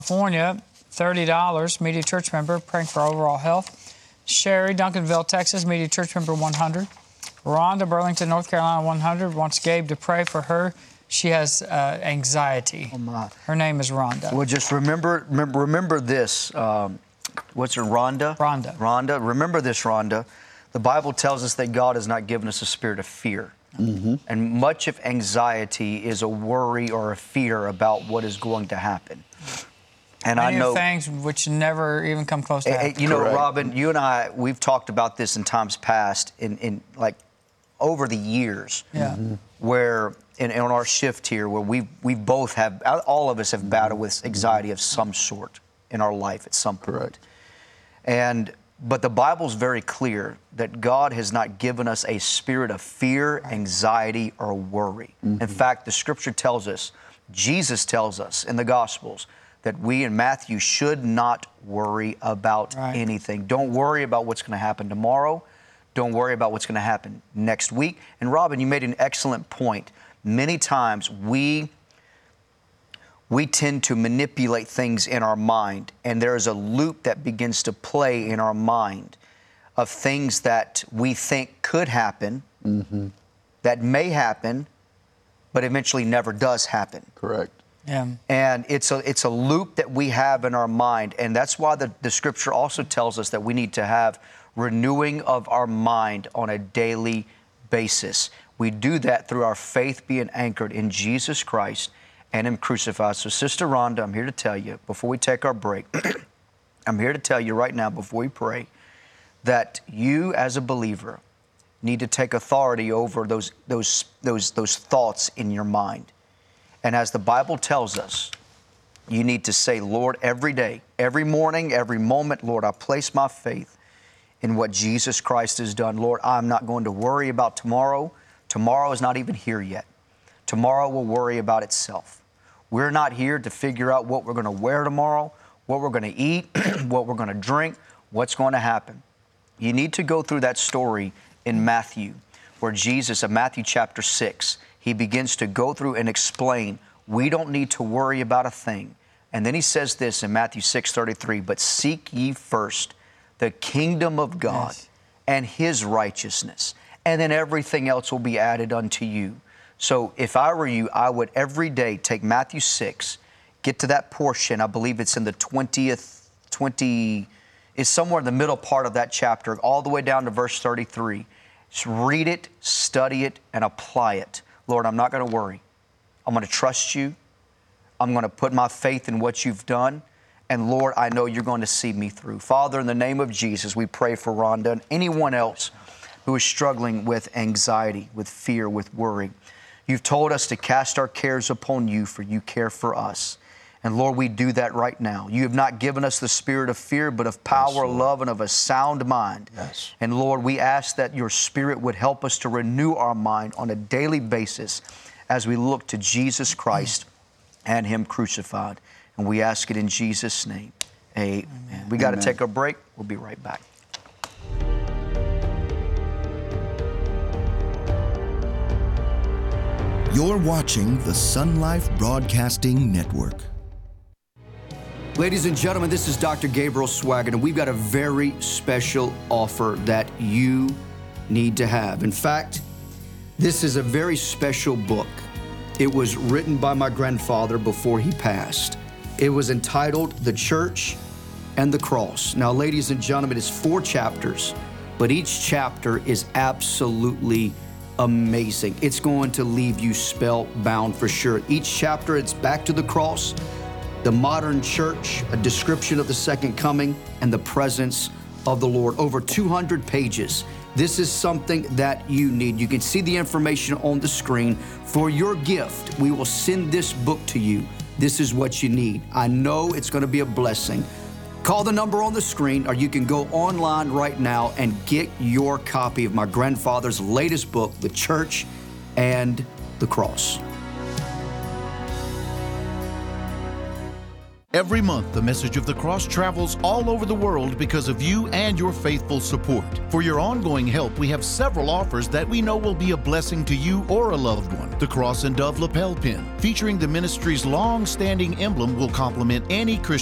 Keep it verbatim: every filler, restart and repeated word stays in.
California, thirty dollars, Media Church member, praying for overall health. Sherry, Duncanville, Texas, Media Church member, one hundred. Rhonda, Burlington, North Carolina, one hundred, wants Gabe to pray for her. She has uh, anxiety. Oh my. Her name is Rhonda. Well, just remember, remember, remember this. Um, what's her, Rhonda? Rhonda. Rhonda. Remember this, Rhonda. The Bible tells us that God has not given us a spirit of fear. Mm-hmm. And much of anxiety is a worry or a fear about what is going to happen. And Many I know things which never even come close to happening. You know, Correct. Robin, you and I, we've talked about this in times past, in, in like over the years, Yeah. mm-hmm. where in, in our shift here, where we we both have, all of us have battled with anxiety of some sort in our life at some point. Correct. And but the Bible's very clear that God has not given us a spirit of fear, anxiety, or worry. Mm-hmm. In fact, the Scripture tells us, Jesus tells us in the Gospels, that we in Matthew should not worry about right. anything. Don't worry about what's going to happen tomorrow. Don't worry about what's going to happen next week. And Robin, you made an excellent point. Many times we we tend to manipulate things in our mind, and there is a loop that begins to play in our mind of things that we think could happen, mm-hmm. that may happen, but eventually never does happen. Correct. Yeah. And it's a it's a loop that we have in our mind. And that's why the, the Scripture also tells us that we need to have renewing of our mind on a daily basis. We do that through our faith being anchored in Jesus Christ and Him crucified. So Sister Rhonda, I'm here to tell you, before we take our break, I'm here to tell you right now, before we pray, that you as a believer need to take authority over those those those those thoughts in your mind. And as the Bible tells us, you need to say, Lord, every day, every morning, every moment, Lord, I place my faith in what Jesus Christ has done. Lord, I'm not going to worry about tomorrow. Tomorrow is not even here yet. Tomorrow will worry about itself. We're not here to figure out what we're going to wear tomorrow, what we're going to eat, what we're going to drink, what's going to happen. You need to go through that story in Matthew, where Jesus, in Matthew chapter six, He begins to go through and explain, we don't need to worry about a thing. And then He says this in Matthew six thirty-three, but seek ye first the kingdom of God yes. and His righteousness, and then everything else will be added unto you. So if I were you, I would every day take Matthew six, get to that portion, I believe it's in the twentieth, twenty, is somewhere in the middle part of that chapter, all the way down to verse thirty-three. Just read it, study it, and apply it. Lord, I'm not going to worry. I'm going to trust you. I'm going to put my faith in what you've done. And Lord, I know you're going to see me through. Father, in the name of Jesus, we pray for Rhonda and anyone else who is struggling with anxiety, with fear, with worry. You've told us to cast our cares upon you, for you care for us. And Lord, we do that right now. You have not given us the spirit of fear, but of power, yes, love, and of a sound mind. Yes. And Lord, we ask that your Spirit would help us to renew our mind on a daily basis as we look to Jesus Christ and Him crucified. And we ask it in Jesus' name. Amen. Amen. We got to take a break. We'll be right back. You're watching the Sun Life Broadcasting Network. Ladies and gentlemen, this is Doctor Gabriel Swaggart, and we've got a very special offer that you need to have. In fact, this is a very special book. It was written by my grandfather before he passed. It was entitled The Church and the Cross. Now, ladies and gentlemen, it's four chapters, but each chapter is absolutely amazing. It's going to leave you spellbound for sure. Each chapter, it's back to the cross, the modern church, a description of the second coming, and the presence of the Lord. Over two hundred pages. This is something that you need. You can see the information on the screen. For your gift, we will send this book to you. This is what you need. I know it's going to be a blessing. Call the number on the screen, or you can go online right now and get your copy of my grandfather's latest book, The Church and the Cross. Every month, the message of the cross travels all over the world because of you and your faithful support. For your ongoing help, we have several offers that we know will be a blessing to you or a loved one. The Cross and Dove lapel pin, featuring the ministry's long-standing emblem, will complement any Christian